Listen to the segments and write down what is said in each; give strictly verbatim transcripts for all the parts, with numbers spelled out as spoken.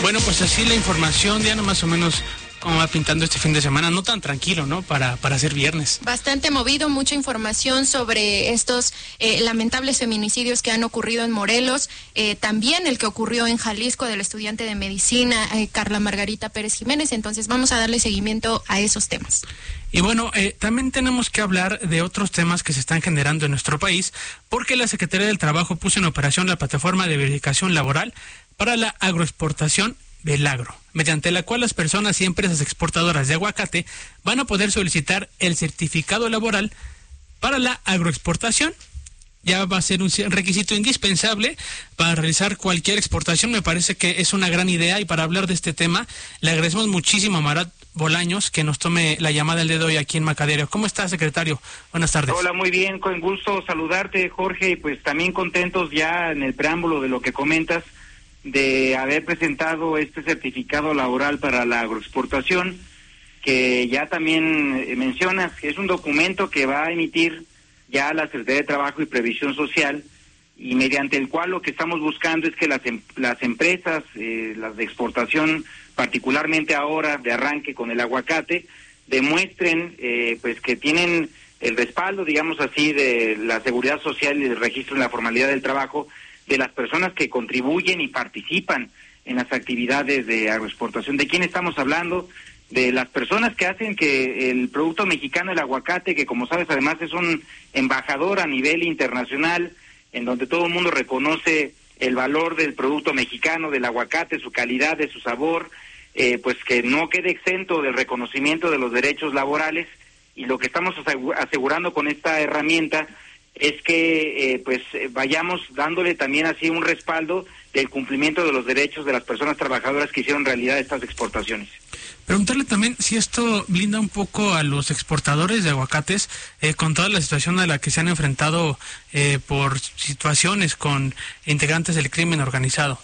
Bueno, pues así la información, Diana, más o menos cómo va pintando este fin de semana, no tan tranquilo, ¿no? Para, para ser viernes. Bastante movido, mucha información sobre estos eh, lamentables feminicidios que han ocurrido en Morelos, eh, también el que ocurrió en Jalisco del estudiante de medicina, eh, Carla Margarita Pérez Jiménez, entonces vamos a darle seguimiento a esos temas. Y bueno, eh, también tenemos que hablar de otros temas que se están generando en nuestro país, porque la Secretaría del Trabajo puso en operación la plataforma de verificación laboral para la agroexportación del agro, mediante la cual las personas y empresas exportadoras de aguacate van a poder solicitar el certificado laboral para la agroexportación. Ya va a ser un requisito indispensable para realizar cualquier exportación. Me parece que es una gran idea, y para hablar de este tema le agradecemos muchísimo a Marat Bolaños que nos tome la llamada el día de hoy aquí en Macadero. ¿Cómo está, secretario? Buenas tardes. Hola, muy bien, con gusto saludarte, Jorge, y pues también contentos ya en el preámbulo de lo que comentas, de haber presentado este certificado laboral para la agroexportación, que ya también mencionas, que es un documento que va a emitir ya la Secretaría de Trabajo y Previsión Social, y mediante el cual lo que estamos buscando es que las, em las empresas, eh, las de exportación, particularmente ahora de arranque con el aguacate, demuestren eh, pues que tienen el respaldo, digamos así, de la seguridad social y el registro en la formalidad del trabajo de las personas que contribuyen y participan en las actividades de agroexportación. ¿De quién estamos hablando? De las personas que hacen que el producto mexicano, el aguacate, que como sabes además es un embajador a nivel internacional, en donde todo el mundo reconoce el valor del producto mexicano, del aguacate, su calidad, de su sabor, eh, pues que no quede exento del reconocimiento de los derechos laborales. Y lo que estamos asegurando con esta herramienta es que eh, pues vayamos dándole también así un respaldo del cumplimiento de los derechos de las personas trabajadoras que hicieron realidad estas exportaciones. Preguntarle también si esto blinda un poco a los exportadores de aguacates eh, con toda la situación a la que se han enfrentado eh, por situaciones con integrantes del crimen organizado.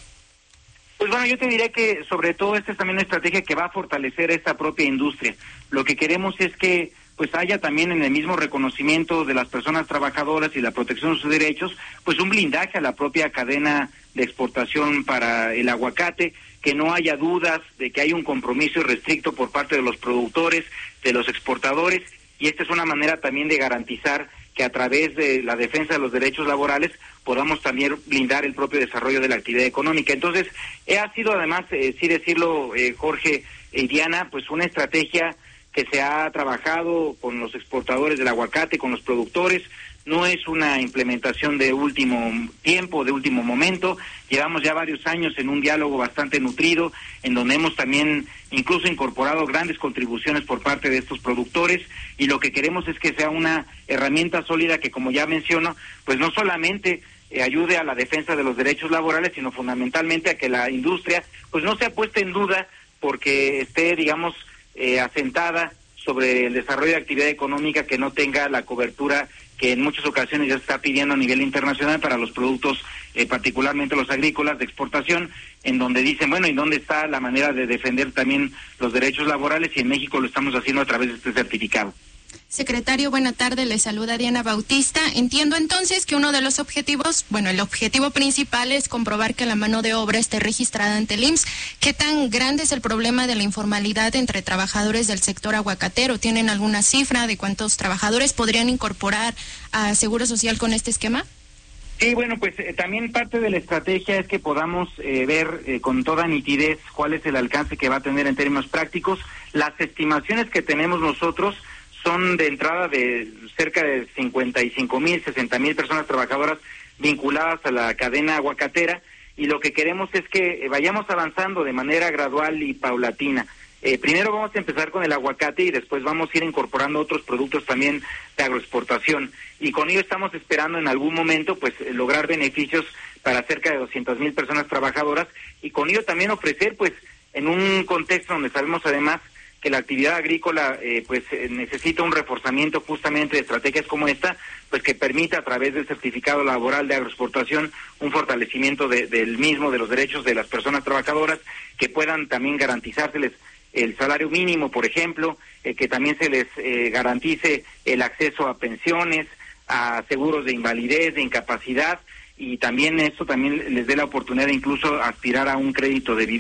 Pues bueno, yo te diré que sobre todo esta es también una estrategia que va a fortalecer esta propia industria. Lo que queremos es que pues haya también en el mismo reconocimiento de las personas trabajadoras y la protección de sus derechos, pues un blindaje a la propia cadena de exportación para el aguacate, que no haya dudas de que hay un compromiso irrestricto por parte de los productores, de los exportadores, y esta es una manera también de garantizar que a través de la defensa de los derechos laborales podamos también blindar el propio desarrollo de la actividad económica. Entonces, ha sido además, eh, sí decirlo, eh, Jorge y Diana, pues una estrategia que se ha trabajado con los exportadores del aguacate, con los productores. No es una implementación de último tiempo, de último momento. Llevamos ya varios años en un diálogo bastante nutrido, en donde hemos también incluso incorporado grandes contribuciones por parte de estos productores, y lo que queremos es que sea una herramienta sólida que, como ya menciono, pues no solamente eh, ayude a la defensa de los derechos laborales, sino fundamentalmente a que la industria pues no sea puesta en duda porque esté, digamos, eh, asentada sobre el desarrollo de actividad económica que no tenga la cobertura que en muchas ocasiones ya se está pidiendo a nivel internacional para los productos, eh, particularmente los agrícolas de exportación, en donde dicen, bueno, ¿y dónde está la manera de defender también los derechos laborales? Y en México lo estamos haciendo a través de este certificado. Secretario, buena tarde, le saluda Diana Bautista. Entiendo entonces que uno de los objetivos, bueno, el objetivo principal es comprobar que la mano de obra esté registrada ante el I M S S. ¿Qué tan grande es el problema de la informalidad entre trabajadores del sector aguacatero? ¿Tienen alguna cifra de cuántos trabajadores podrían incorporar a Seguro Social con este esquema? Sí, bueno, pues eh, también parte de la estrategia es que podamos eh, ver eh, con toda nitidez cuál es el alcance que va a tener en términos prácticos. Las estimaciones que tenemos nosotros son de entrada de cerca de cincuenta y cinco mil, sesenta mil personas trabajadoras vinculadas a la cadena aguacatera, y lo que queremos es que eh, vayamos avanzando de manera gradual y paulatina. Eh, primero vamos a empezar con el aguacate y después vamos a ir incorporando otros productos también de agroexportación, y con ello estamos esperando en algún momento pues lograr beneficios para cerca de doscientas mil personas trabajadoras, y con ello también ofrecer pues en un contexto donde sabemos además que la actividad agrícola eh, pues eh, necesita un reforzamiento justamente de estrategias como esta, pues que permita a través del certificado laboral de agroexportación un fortalecimiento de, del mismo, de los derechos de las personas trabajadoras, que puedan también garantizárseles el salario mínimo, por ejemplo, eh, que también se les eh, garantice el acceso a pensiones, a seguros de invalidez, de incapacidad, y también esto también les dé la oportunidad de incluso aspirar a un crédito de vivienda.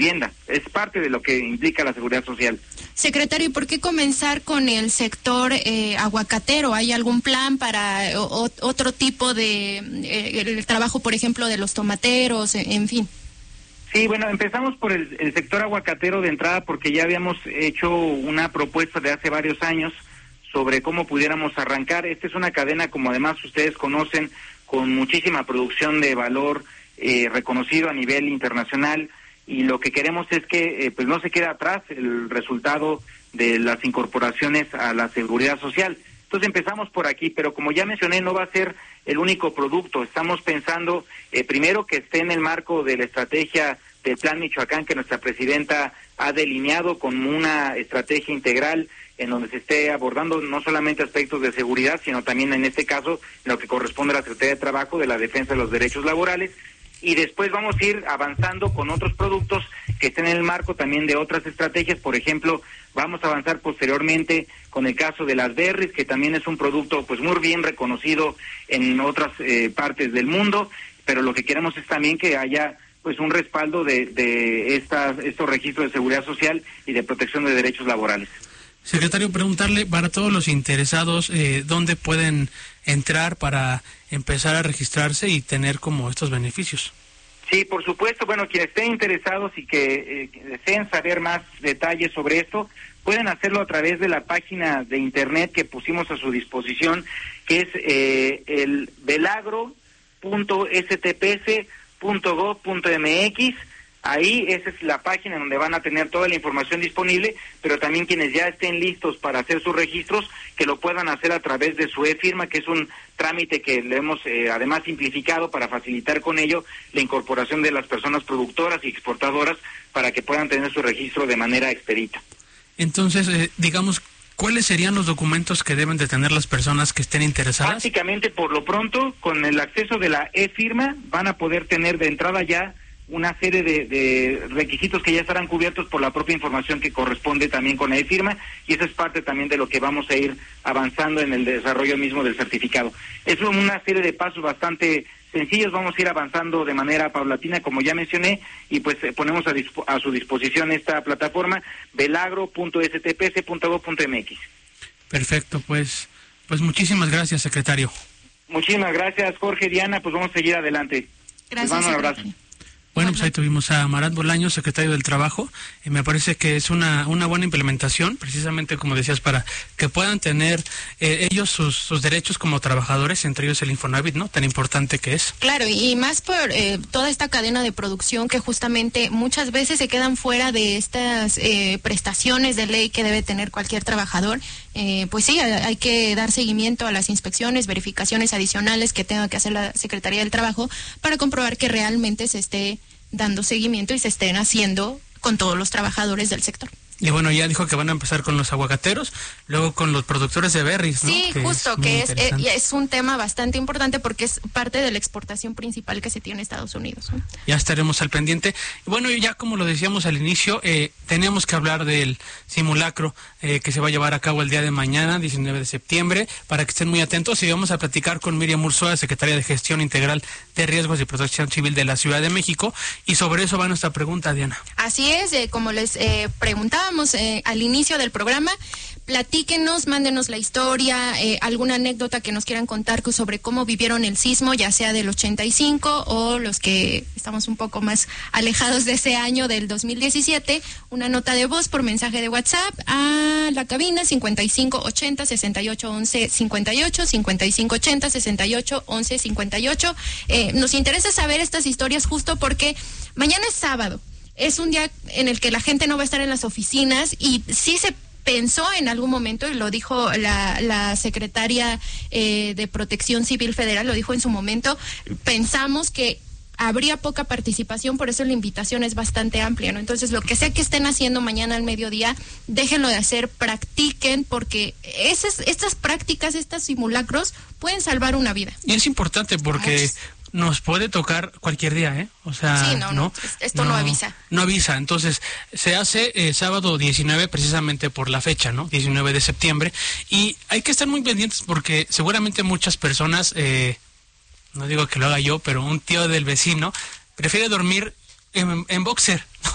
es parte de lo que implica la seguridad social. Secretario, ¿y por qué comenzar con el sector eh, aguacatero? ¿Hay algún plan para o, otro tipo de eh, el trabajo, por ejemplo, de los tomateros, en fin? Sí, bueno, empezamos por el, el sector aguacatero de entrada porque ya habíamos hecho una propuesta de hace varios años sobre cómo pudiéramos arrancar. Esta es una cadena, como además ustedes conocen, con muchísima producción de valor eh, reconocido a nivel internacional, y lo que queremos es que eh, pues no se quede atrás el resultado de las incorporaciones a la seguridad social. Entonces empezamos por aquí, pero como ya mencioné, no va a ser el único producto. Estamos pensando eh, primero que esté en el marco de la estrategia del Plan Michoacán que nuestra presidenta ha delineado como una estrategia integral en donde se esté abordando no solamente aspectos de seguridad, sino también en este caso lo que corresponde a la Secretaría de Trabajo, de la defensa de los derechos laborales. Y después vamos a ir avanzando con otros productos que estén en el marco también de otras estrategias. Por ejemplo, vamos a avanzar posteriormente con el caso de las berries, que también es un producto pues muy bien reconocido en otras eh, partes del mundo, pero lo que queremos es también que haya pues un respaldo de, de estas, estos registros de seguridad social y de protección de derechos laborales. Secretario, preguntarle para todos los interesados eh, dónde pueden entrar para empezar a registrarse y tener como estos beneficios. Sí, por supuesto. Bueno, quienes estén interesados y que, eh, que deseen saber más detalles sobre esto, pueden hacerlo a través de la página de internet que pusimos a su disposición, que es eh, el velagro punto s t p s punto gov punto m x. Ahí esa es la página donde van a tener toda la información disponible, pero también quienes ya estén listos para hacer sus registros, que lo puedan hacer a través de su e-firma, que es un trámite que le hemos eh, además simplificado para facilitar con ello la incorporación de las personas productoras y exportadoras para que puedan tener su registro de manera expedita. Entonces, eh, digamos, ¿cuáles serían los documentos que deben de tener las personas que estén interesadas? Básicamente, por lo pronto, con el acceso de la e-firma, van a poder tener de entrada ya una serie de, de requisitos que ya estarán cubiertos por la propia información que corresponde también con la e-firma, y eso es parte también de lo que vamos a ir avanzando en el desarrollo mismo del certificado. Es una serie de pasos bastante sencillos, vamos a ir avanzando de manera paulatina, como ya mencioné, y pues eh, ponemos a, dispo, a su disposición esta plataforma, velagro punto s t p s punto gov punto m x. Perfecto, pues, pues muchísimas gracias, secretario. Muchísimas gracias, Jorge, Diana, pues vamos a seguir adelante. Gracias, Les mando un abrazo. Bueno, pues ahí tuvimos a Marat Bolaños, secretario del Trabajo, y me parece que es una una buena implementación, precisamente como decías, para que puedan tener eh, ellos sus, sus derechos como trabajadores, entre ellos el Infonavit, ¿no? Tan importante que es. Claro, y más por eh, toda esta cadena de producción que justamente muchas veces se quedan fuera de estas eh, prestaciones de ley que debe tener cualquier trabajador. Eh, pues sí, hay que dar seguimiento a las inspecciones, verificaciones adicionales que tenga que hacer la Secretaría del Trabajo para comprobar que realmente se esté dando seguimiento y se estén haciendo con todos los trabajadores del sector. Y bueno, ya dijo que van a empezar con los aguacateros, luego con los productores de berries, ¿no? Sí, que justo, es que es, es, es un tema bastante importante porque es parte de la exportación principal que se tiene en Estados Unidos, ¿no? Ya estaremos al pendiente. Y bueno, ya como lo decíamos al inicio, eh, tenemos que hablar del simulacro eh, que se va a llevar a cabo el día de mañana, diecinueve de septiembre, para que estén muy atentos. Y vamos a platicar con Miriam Ursúa, secretaria de Gestión Integral de Riesgos y Protección Civil de la Ciudad de México. Y sobre eso va nuestra pregunta, Diana. Así es, eh, como les eh, preguntaba Eh, al inicio del programa, platíquenos, mándenos la historia, eh, alguna anécdota que nos quieran contar sobre cómo vivieron el sismo, ya sea del ochenta y cinco o los que estamos un poco más alejados de ese año del dos mil diecisiete, una nota de voz por mensaje de WhatsApp a la cabina cincuenta y cinco ochenta sesenta y ocho once cincuenta y ocho, cincuenta y cinco ochenta sesenta y ocho once cincuenta y ocho. Eh, nos interesa saber estas historias justo porque mañana es sábado. Es un día en el que la gente no va a estar en las oficinas y sí se pensó en algún momento, y lo dijo la, la secretaria eh, de Protección Civil Federal, lo dijo en su momento, pensamos que habría poca participación, por eso la invitación es bastante amplia, ¿no? Entonces, lo que sea que estén haciendo mañana al mediodía, déjenlo de hacer, practiquen, porque esas, estas prácticas, estos simulacros, pueden salvar una vida. Y es importante porque Muchos. nos puede tocar cualquier día, ¿eh? O sea, sí, no, no, no esto no, no avisa. No avisa, entonces se hace eh, sábado diecinueve precisamente por la fecha, ¿no? diecinueve de septiembre, y hay que estar muy pendientes porque seguramente muchas personas, eh, no digo que lo haga yo, pero un tío del vecino prefiere dormir en, en boxer, ¿no?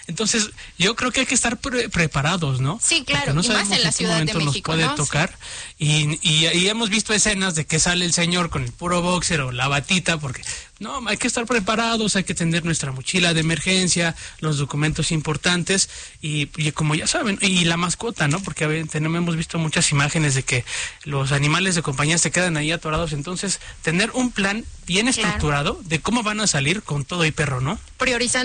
Entonces, yo creo que hay que estar pre preparados, ¿no? Sí, claro, no y más en la Ciudad de México, nos puede ¿no? tocar. Sí. Y, y, y hemos visto escenas de que sale el señor con el puro boxer o la batita, porque no, hay que estar preparados, hay que tener nuestra mochila de emergencia, los documentos importantes y, y como ya saben, y la mascota, ¿no? Porque a ver, tenemos, hemos visto muchas imágenes de que los animales de compañía se quedan ahí atorados, entonces tener un plan bien estructurado claro. de cómo van a salir con todo y perro, ¿no? Priorizando